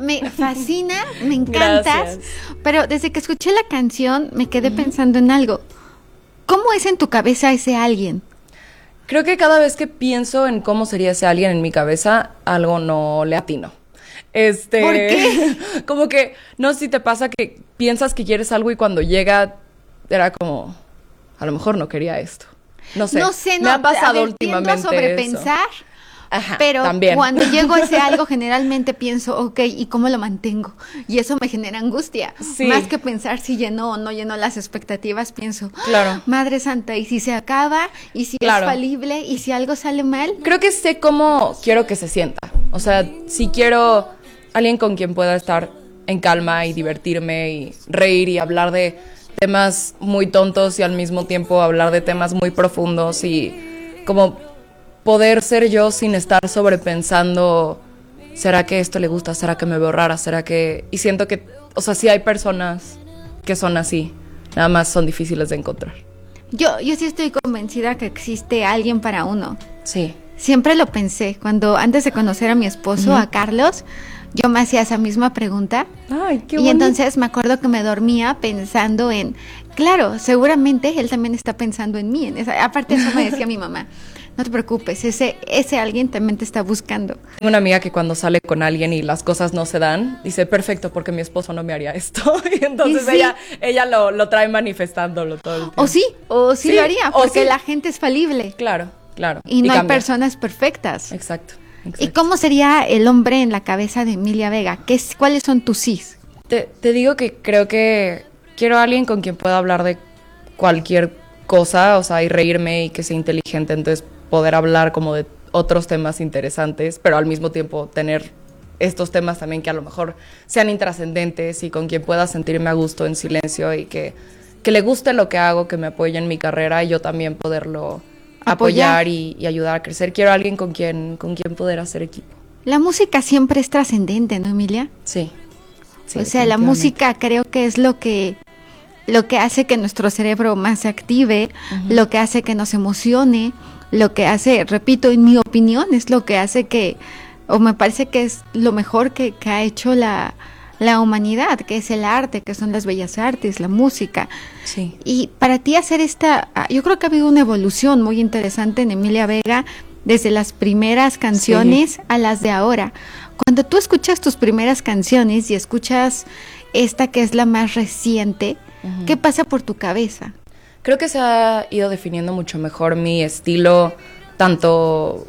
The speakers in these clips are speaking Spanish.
me fascina, me encantas, Gracias. pero desde que escuché la canción me quedé pensando en algo. ¿Cómo es en tu cabeza ese alguien? Creo que cada vez que pienso en cómo sería ese alguien en mi cabeza, algo no le atino. ¿Por qué? Como que, no sé si te pasa que piensas que quieres algo y cuando llega, era como, a lo mejor no quería esto. No sé, me ha pasado tiendo últimamente a sobrepensar, eso. Ajá, pero también. cuando llego a ese algo generalmente pienso, ok, ¿y cómo lo mantengo? Y eso me genera angustia. Sí. Más que pensar si llenó o no llenó las expectativas, pienso, Claro. Madre Santa, ¿y si se acaba? ¿Y si Claro. es falible? ¿Y si algo sale mal? Creo que sé cómo quiero que se sienta. O sea, si quiero alguien con quien pueda estar en calma y divertirme y reír y hablar de temas muy tontos y al mismo tiempo hablar de temas muy profundos y como poder ser yo sin estar sobrepensando, ¿será que esto le gusta? ¿Será que me veo rara? ¿Será que...? Y siento que, o sea, sí hay personas que son así, nada más son difíciles de encontrar. Yo sí estoy convencida que existe alguien para uno. Sí. Siempre lo pensé. Cuando antes de conocer a mi esposo, a Carlos, yo me hacía esa misma pregunta. Ay, qué Y bonito. entonces me acuerdo que me dormía pensando en, claro, seguramente él también está pensando en mí. Aparte eso me decía mi mamá, no te preocupes, ese alguien también te está buscando. Tengo una amiga que cuando sale con alguien y las cosas no se dan, dice, perfecto, porque mi esposo no me haría esto. Y entonces Y sí. ella lo trae manifestándolo todo el tiempo. O sí Sí, lo haría, o porque sí. la gente es falible. Claro. Y no hay cambia. personas perfectas. Exacto. ¿Y cómo sería el hombre en la cabeza de Emilia Vega? ¿Cuáles son tus sís? Te digo que creo que quiero a alguien con quien pueda hablar de cualquier cosa, o sea, y reírme y que sea inteligente, entonces poder hablar como de otros temas interesantes, pero al mismo tiempo tener estos temas también que a lo mejor sean intrascendentes y con quien pueda sentirme a gusto en silencio y que le guste lo que hago, que me apoye en mi carrera y yo también poderlo apoyar y ayudar a crecer. Quiero a alguien con quien poder hacer equipo. La música siempre es trascendente, ¿no, Emilia? Sí. O sea, la música creo que es lo que hace que nuestro cerebro más se active, lo que hace que nos emocione, lo que hace, repito, en mi opinión, es lo que hace que, o me parece que es lo mejor que ha hecho la humanidad, que es el arte, que son las bellas artes, la música. Sí. Y para ti hacer yo creo que ha habido una evolución muy interesante en Emilia Vega, desde las primeras canciones a las de ahora. Cuando tú escuchas tus primeras canciones y escuchas esta que es la más reciente, ¿qué pasa por tu cabeza? Creo que se ha ido definiendo mucho mejor mi estilo, tanto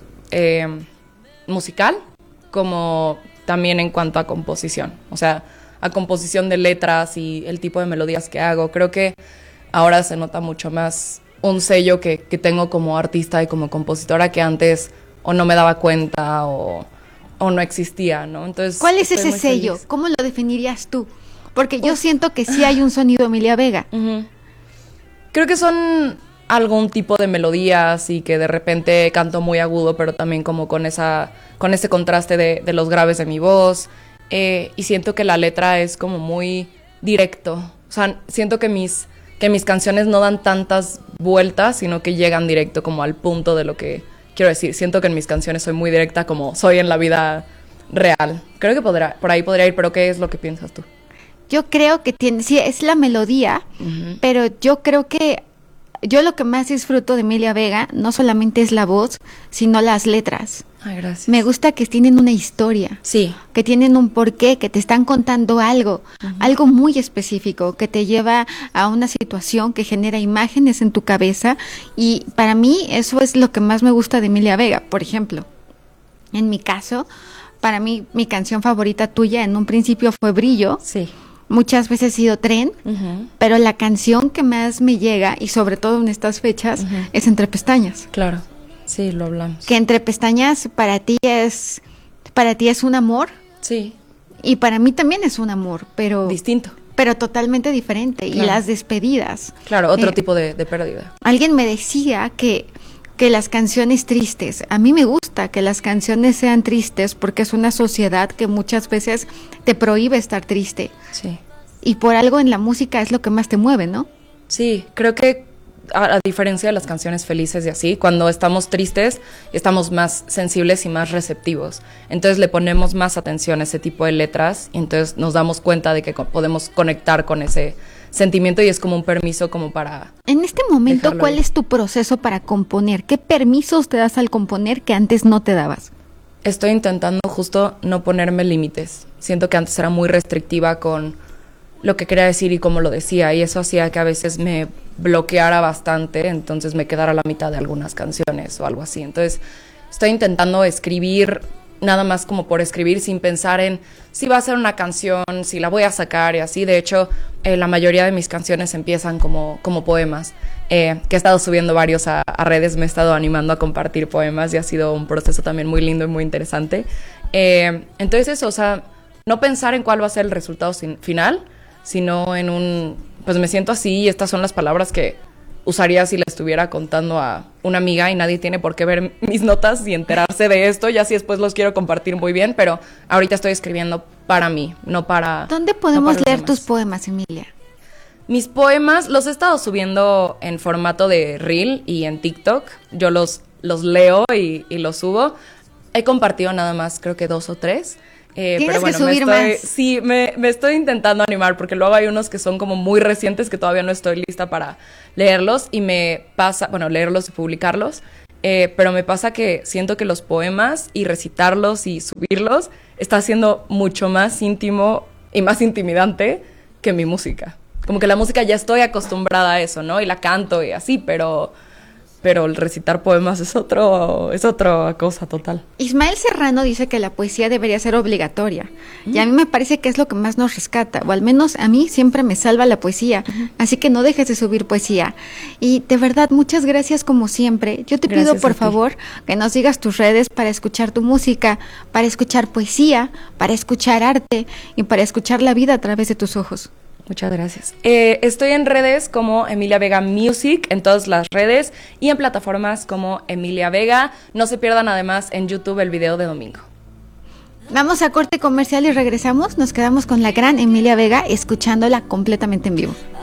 musical como también en cuanto a composición. O sea, a composición de letras y el tipo de melodías que hago. Creo que ahora se nota mucho más un sello que tengo como artista y como compositora que antes o no me daba cuenta o no existía, ¿no? Entonces, ¿cuál es estoy ese muy sello? feliz. ¿Cómo lo definirías tú? Porque yo siento que sí hay un sonido Emilia Vega. Creo que son algún tipo de melodías y que de repente canto muy agudo, pero también como con ese contraste de los graves de mi voz. Y siento que la letra es como muy directo. O sea, siento que mis canciones no dan tantas vueltas, sino que llegan directo como al punto de lo que quiero decir. Siento que en mis canciones soy muy directa como soy en la vida real. Creo que por ahí podría ir, pero ¿qué es lo que piensas tú? Yo creo que sí, es la melodía, pero yo creo que yo lo que más disfruto de Emilia Vega no solamente es la voz, sino las letras. Ay, gracias. Me gusta que tienen una historia, Sí. que tienen un porqué, que te están contando algo, algo muy específico, que te lleva a una situación que genera imágenes en tu cabeza, y para mí eso es lo que más me gusta de Emilia Vega. Por ejemplo, en mi caso, para mí mi canción favorita tuya en un principio fue Brillo. Sí. Muchas veces ha sido Tren, pero la canción que más me llega, y sobre todo en estas fechas, es Entre Pestañas. Claro. Sí, lo hablamos. Que Entre Pestañas para ti es un amor, Sí. y para mí también es un amor, pero Distinto. totalmente diferente. Claro. Y las despedidas. Claro, otro tipo de pérdida. Alguien me decía que las canciones tristes, a mí me gusta que las canciones sean tristes porque es una sociedad que muchas veces te prohíbe estar triste. Sí. Y por algo en la música es lo que más te mueve, ¿no? Sí, creo que a diferencia de las canciones felices y así, cuando estamos tristes estamos más sensibles y más receptivos. Entonces le ponemos más atención a ese tipo de letras y entonces nos damos cuenta de que podemos conectar con ese sentimiento y es como un permiso como para... En este momento, dejarlo ¿cuál ir. es tu proceso para componer? ¿Qué permisos te das al componer que antes no te dabas? Estoy intentando justo no ponerme límites. Siento que antes era muy restrictiva con lo que quería decir y cómo lo decía, y eso hacía que a veces me bloqueara bastante, entonces me quedara a la mitad de algunas canciones o algo así. Entonces estoy intentando escribir nada más como por escribir, sin pensar en si va a ser una canción, si la voy a sacar y así. De hecho, la mayoría de mis canciones empiezan como poemas, que he estado subiendo varios a redes, me he estado animando a compartir poemas y ha sido un proceso también muy lindo y muy interesante. Entonces eso, o sea, no pensar en cuál va a ser el resultado final, sino en pues me siento así y estas son las palabras que usaría si le estuviera contando a una amiga y nadie tiene por qué ver mis notas y enterarse de esto, ya si después los quiero compartir muy bien, pero ahorita estoy escribiendo para mí, no para... ¿Dónde podemos leer demás. tus poemas, Emilia? Mis poemas los he estado subiendo en formato de reel y en TikTok, yo los leo y los subo. He compartido nada más, creo que 2 o 3. Tienes que subir más. Sí, me estoy intentando animar porque luego hay unos que son como muy recientes que todavía no estoy lista para leerlos y me pasa, bueno, leerlos y publicarlos, pero me pasa que siento que los poemas y recitarlos y subirlos está siendo mucho más íntimo y más intimidante que mi música. Como que la música ya estoy acostumbrada a eso, ¿no? Y la canto y así, pero el recitar poemas es otra cosa total. Ismael Serrano dice que la poesía debería ser obligatoria. Y a mí me parece que es lo que más nos rescata, o al menos a mí siempre me salva la poesía. Así que no dejes de subir poesía. Y de verdad, muchas gracias como siempre. Yo te pido por favor que nos digas tus redes para escuchar tu música, para escuchar poesía, para escuchar arte y para escuchar la vida a través de tus ojos. Muchas gracias. Estoy en redes como Emilia Vega Music, en todas las redes, y en plataformas como Emilia Vega. No se pierdan además en YouTube el video de domingo. Vamos a corte comercial y regresamos. Nos quedamos con la gran Emilia Vega escuchándola completamente en vivo.